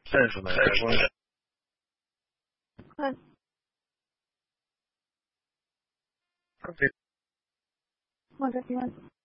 战士们在公园。 私します。